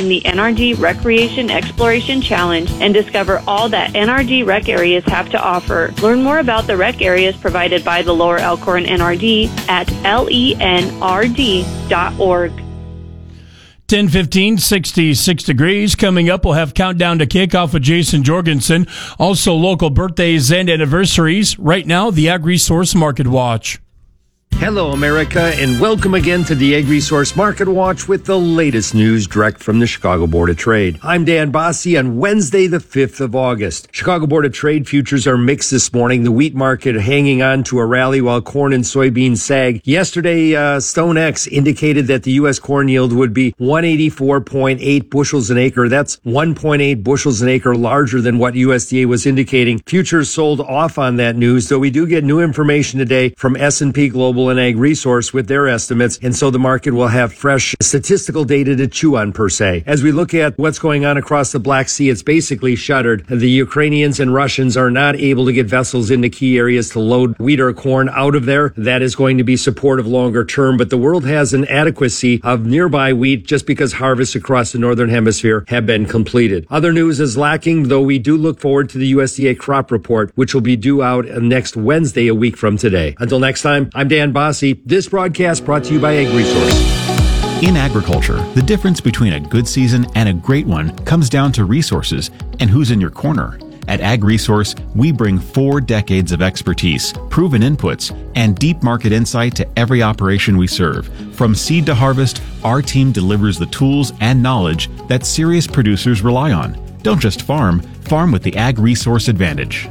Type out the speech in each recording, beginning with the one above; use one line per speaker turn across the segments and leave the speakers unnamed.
in the NRG Recreation Exploration Challenge and discover all that NRG rec areas have to offer. Learn more about the rec areas provided by the Lower Elkhorn NRD at lenrd.org.
10:15, 66 degrees. Coming up, we'll have Countdown to Kickoff with Jason Jorgensen. Also, local birthdays and anniversaries. Right now, the Ag Resource Market Watch.
Hello, America, and welcome again to the Ag Resource Market Watch with the latest news direct from the Chicago Board of Trade. I'm Dan Bosse on Wednesday, the 5th of August. Chicago Board of Trade futures are mixed this morning. The wheat market hanging on to a rally while corn and soybeans sag. Yesterday, StoneX indicated that the U.S. corn yield would be 184.8 bushels an acre. That's 1.8 bushels an acre larger than what USDA was indicating. Futures sold off on that news, though we do get new information today from S&P Global and Ag Resource with their estimates, and so the market will have fresh statistical data to chew on per se. As we look at what's going on across the Black Sea, it's basically shuttered. The Ukrainians and Russians are not able to get vessels into key areas to load wheat or corn out of there. That is going to be supportive longer term, but the world has an adequacy of nearby wheat just because harvests across the northern hemisphere have been completed. Other news is lacking, though we do look forward to the USDA crop report, which will be due out next Wednesday, a week from today. Until next time, I'm Dan Bosse. This broadcast brought to you by Ag Resource.
In agriculture, the difference between a good season and a great one comes down to resources and who's in your corner. At Ag Resource, we bring 4 decades of expertise, proven inputs, and deep market insight to every operation we serve. From seed to harvest, our team delivers the tools and knowledge that serious producers rely on. Don't just farm, farm with the Ag Resource advantage.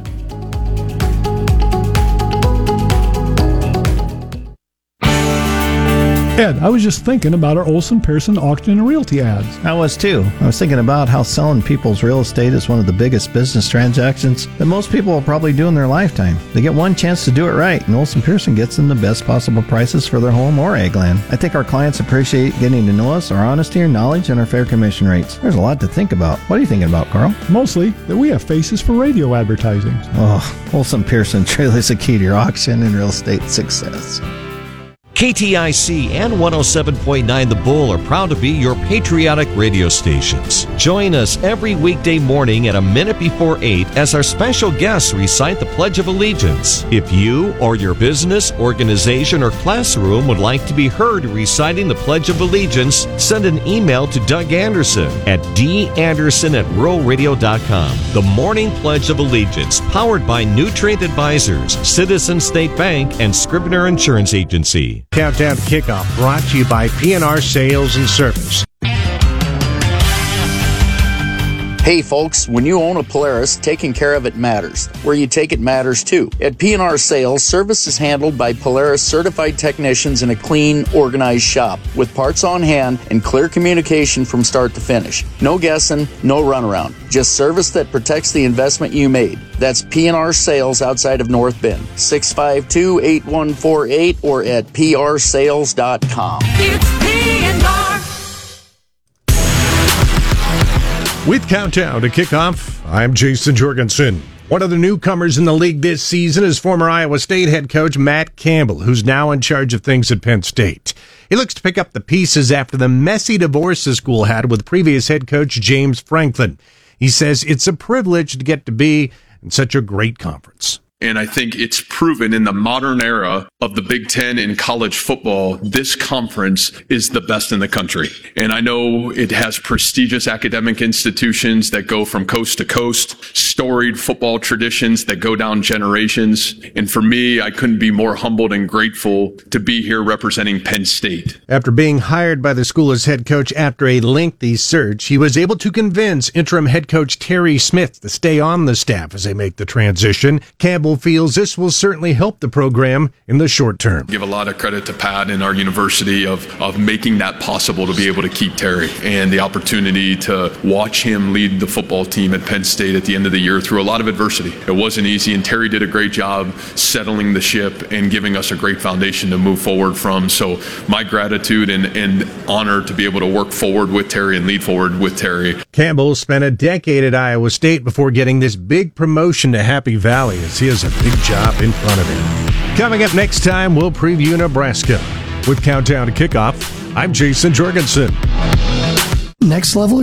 Ed, I was just thinking about our Olson Pearson auction and realty ads.
I was too. I was thinking about how selling people's real estate is one of the biggest business transactions that most people will probably do in their lifetime. They get one chance to do it right, and Olson Pearson gets them the best possible prices for their home or ag land. I think our clients appreciate getting to know us, our honesty, our knowledge, and our fair commission rates. There's a lot to think about. What are you thinking about, Carl?
Mostly that we have faces for radio advertising.
Oh, Olson Pearson truly is the key to your auction and real estate success.
KTIC and 107.9 The Bull are proud to be your patriotic radio stations. Join us every weekday morning at a minute before 8 as our special guests recite the Pledge of Allegiance. If you or your business, organization, or classroom would like to be heard reciting the Pledge of Allegiance, send an email to Doug Anderson at danderson@ruralradio.com. The Morning Pledge of Allegiance, powered by Nutrient Advisors, Citizen State Bank, and Scribner Insurance Agency.
Countdown to Kickoff, brought to you by P&R Sales and Service.
Hey folks, when you own a Polaris, taking care of it matters. Where you take it matters too. At P&R Sales, service is handled by Polaris certified technicians in a clean, organized shop with parts on hand and clear communication from start to finish. No guessing, no runaround. Just service that protects the investment you made. That's P&R Sales outside of North Bend. 652-8148 or at prsales.com.
It's P&R.
With Countdown to Kickoff, I'm Jason Jorgensen. One of the newcomers in the league this season is former Iowa State head coach Matt Campbell, who's now in charge of things at Penn State. He looks to pick up the pieces after the messy divorce the school had with previous head coach James Franklin. He says it's a privilege to get to be in such a great conference.
And I think it's proven in the modern era of the Big Ten in college football, this conference is the best in the country. And I know it has prestigious academic institutions that go from coast to coast, storied football traditions that go down generations. And for me, I couldn't be more humbled and grateful to be here representing Penn State.
After being hired by the school as head coach after a lengthy search, he was able to convince interim head coach Terry Smith to stay on the staff as they make the transition. Campbell feels this will certainly help the program in the short term.
Give a lot of credit to Pat and our university of making that possible to be able to keep Terry, and the opportunity to watch him lead the football team at Penn State at the end of the year through a lot of adversity. It wasn't easy, and Terry did a great job settling the ship and giving us a great foundation to move forward from. So my gratitude and honor to be able to work forward with Terry and lead forward with Terry.
Campbell spent a decade at Iowa State before getting this big promotion to Happy Valley, as he has a big job in front of him. Coming up next time, we'll preview Nebraska. With Countdown to Kickoff, I'm Jason Jorgensen.
Next Level